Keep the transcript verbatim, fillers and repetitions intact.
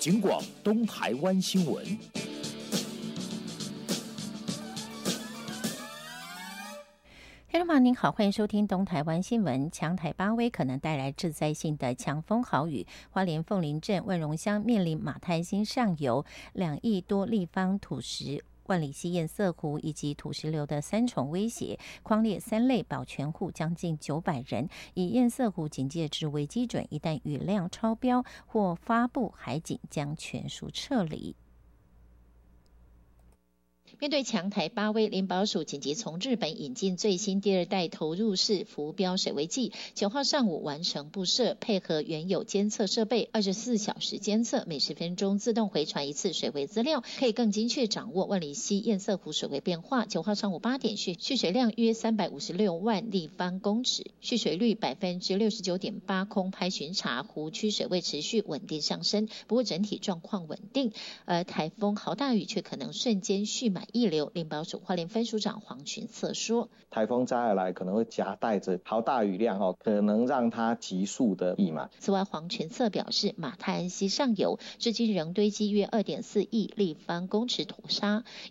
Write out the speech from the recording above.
警广东台湾新闻。 听众朋友您好，欢迎收听东台湾新闻。强台巴威可能带来致灾性的强风豪雨，花莲凤林镇万荣乡面临马太溪上游两亿多立方土石、万里溪堰塞湖以及土石流的三重威胁，匡列三类保全户将近九百人，以堰塞湖警戒值为基准，一旦雨量超标或发布海警，将全数撤离。面对强台巴威，林保署紧急从日本引进最新第二代投入式浮标水位计，九号上午完成布设，配合原有监测设备，二十四小时监测，每十分钟自动回传一次水位资料，可以更精确掌握万里溪堰塞湖水位变化。九号上午八点蓄蓄水量约三百五十六万立方公尺，蓄水率百分之六十九点八，空拍巡查，湖区水位持续稳定上升，不过整体状况稳定。而台风豪大雨却可能瞬间蓄满溢流，林保署花莲分署长黄群策说， 台风再而来可能会夹带着豪大雨量，可能让它急速的溢满。 此外，黄群策表示，马太安溪上游至今仍堆积约 二点四亿立方公尺土沙，